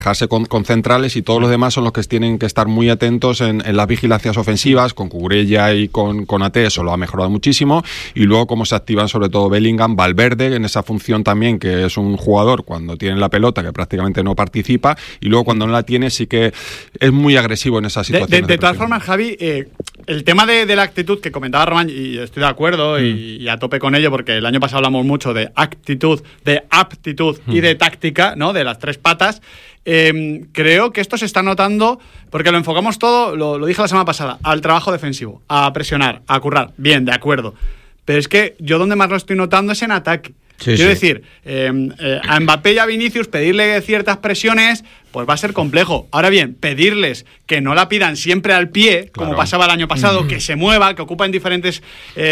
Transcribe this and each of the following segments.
con centrales, y todos los demás son los que tienen que estar muy atentos en las vigilancias ofensivas. Con Cucurella y con AT eso lo ha mejorado muchísimo, y luego cómo se activan sobre todo Bellingham, Valverde en esa función también, que es un jugador cuando tiene la pelota que prácticamente no participa, y luego cuando no la tiene sí que es muy agresivo en esas situaciones. De todas formas, Javi, el tema de la actitud que comentaba Román, y estoy de acuerdo y a tope con ello, porque el año pasado hablamos mucho de actitud, de aptitud y de táctica, ¿no? De las tres patas. Creo que esto se está notando porque lo enfocamos todo, lo dije la semana pasada, al trabajo defensivo, a presionar, a currar. Bien, de acuerdo. Pero es que yo donde más lo estoy notando es en ataque. Quiero decir, a Mbappé y a Vinicius pedirle ciertas presiones, pues va a ser complejo. Ahora bien, pedirles que no la pidan siempre al pie, como pasaba el año pasado, que se mueva, que ocupen diferentes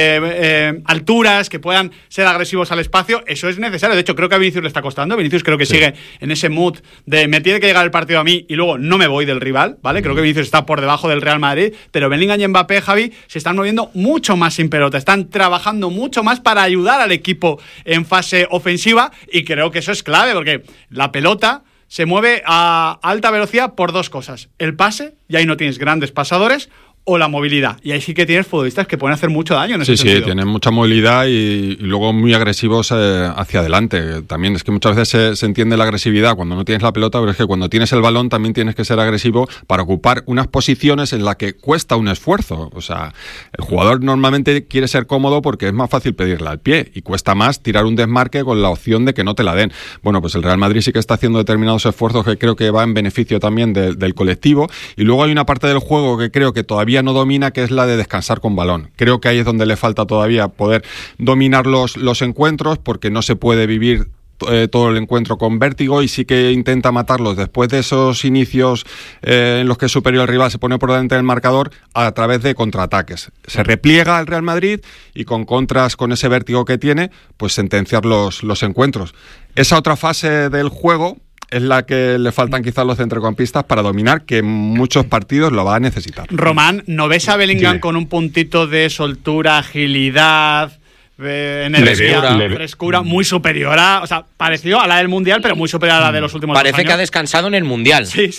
alturas, que puedan ser agresivos al espacio, eso es necesario. De hecho, creo que a Vinicius le está costando. Vinicius creo que sigue en ese mood de me tiene que llegar el partido a mí y luego no me voy del rival, ¿vale? Creo que Vinicius está por debajo del Real Madrid, pero Bellingham y Mbappé, Javi, se están moviendo mucho más sin pelota, están trabajando mucho más para ayudar al equipo en fase ofensiva, y creo que eso es clave, porque la pelota se mueve a alta velocidad por dos cosas: el pase, y ahí no tienes grandes pasadores, o la movilidad, y ahí sí que tienes futbolistas que pueden hacer mucho daño en ese sentido. Sí, tienen mucha movilidad y luego muy agresivos hacia adelante. También es que muchas veces se entiende la agresividad cuando no tienes la pelota, pero es que cuando tienes el balón también tienes que ser agresivo para ocupar unas posiciones en las que cuesta un esfuerzo. O sea, el jugador normalmente quiere ser cómodo porque es más fácil pedirla al pie, y cuesta más tirar un desmarque con la opción de que no te la den. Bueno, pues el Real Madrid sí que está haciendo determinados esfuerzos que creo que va en beneficio también del colectivo, y luego hay una parte del juego que creo que todavía no domina, que es la de descansar con balón. Creo que ahí es donde le falta todavía poder dominar los encuentros, porque no se puede vivir todo el encuentro con vértigo, y sí que intenta matarlos después de esos inicios en los que es superior al rival, se pone por delante del marcador a través de contraataques. Se repliega el Real Madrid y con contras, con ese vértigo que tiene, pues sentenciar los encuentros. Esa otra fase del juego es la que le faltan quizás los centrocampistas para dominar, que en muchos partidos lo va a necesitar. Román, ¿no ves a Bellingham con un puntito de soltura, agilidad, energía, frescura muy superior o sea, parecido a la del Mundial, pero muy superior a la de los últimos 2 años? Parece que ha descansado en el Mundial. Sí.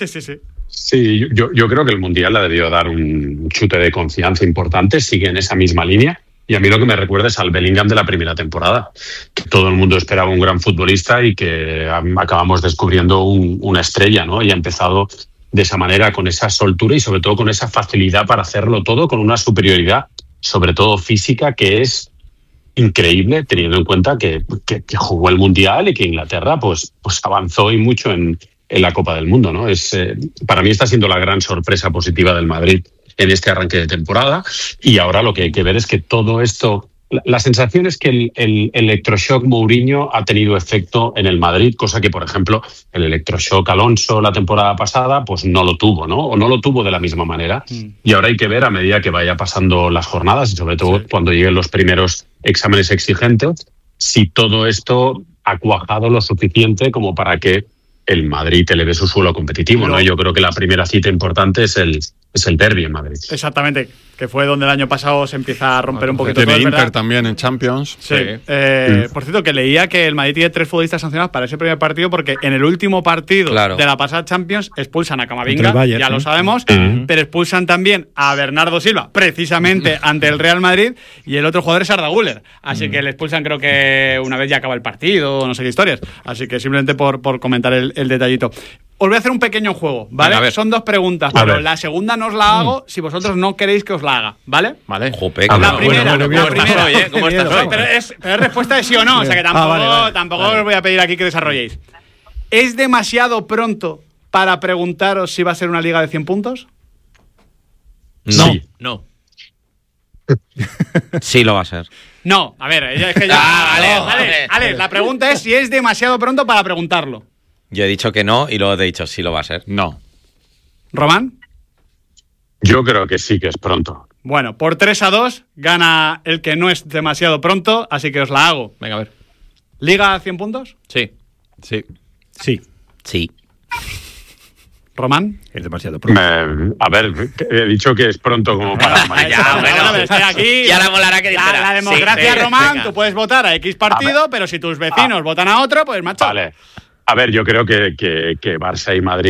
Sí, yo creo que el Mundial le ha debido dar un chute de confianza importante, sigue en esa misma línea. Y a mí lo que me recuerda es al Bellingham de la primera temporada, que todo el mundo esperaba un gran futbolista y que acabamos descubriendo una estrella, ¿no? Y ha empezado de esa manera, con esa soltura y sobre todo con esa facilidad para hacerlo todo, con una superioridad, sobre todo física, que es increíble, teniendo en cuenta que jugó el Mundial y que Inglaterra pues avanzó y mucho en la Copa del Mundo, ¿no? Para mí está siendo la gran sorpresa positiva del Madrid en este arranque de temporada, y ahora lo que hay que ver es que todo esto, la sensación es que el electroshock Mourinho ha tenido efecto en el Madrid, cosa que, por ejemplo, el electroshock Alonso la temporada pasada pues no lo tuvo, ¿no? O no lo tuvo de la misma manera. Y ahora hay que ver, a medida que vaya pasando las jornadas, y sobre todo cuando lleguen los primeros exámenes exigentes, si todo esto ha cuajado lo suficiente como para que el Madrid eleve su suelo competitivo, ¿no? Yo creo que la primera cita importante es el derbi en Madrid. Exactamente, que fue donde el año pasado se empieza a romper un poquito todo. Tiene Inter ¿verdad? También en Champions. Sí. Por cierto, que leía que el Madrid tiene 3 futbolistas sancionados para ese primer partido, porque en el último partido de la pasada Champions expulsan a Camavinga, Bayern, ya lo sabemos, pero expulsan también a Bernardo Silva, precisamente ante el Real Madrid, y el otro jugador es Arda Güler. Así que le expulsan, creo que una vez ya acaba el partido, no sé qué historias. Así que simplemente por comentar el detallito. Os voy a hacer un pequeño juego, ¿vale? Venga, son 2 preguntas, pero la segunda no os la hago si vosotros no queréis que os la haga, ¿vale? Vale. Jope, la primera. ¿Cómo estás hoy? Pero es respuesta de sí o no, o sea que tampoco os voy a pedir aquí que desarrolléis. ¿Es demasiado pronto para preguntaros si va a ser una liga de 100 puntos? No. Sí lo va a ser. No, a ver, es que ya... Vale, la pregunta es si es demasiado pronto para preguntarlo. Yo he dicho que no y luego te he dicho sí lo va a ser. No. ¿Román? Yo creo que sí que es pronto. Bueno, por 3-2 gana el que no es demasiado pronto, así que os la hago. Venga, a ver. ¿Liga a 100 puntos? Sí. ¿Román? Es demasiado pronto. A ver, he dicho que es pronto como para... Estoy aquí. Ya la molará que dijera. La democracia, Román, venga. Tú puedes votar a X partido, pero si tus vecinos votan a otro, pues macho. Vale. A ver, yo creo que Barça y Madrid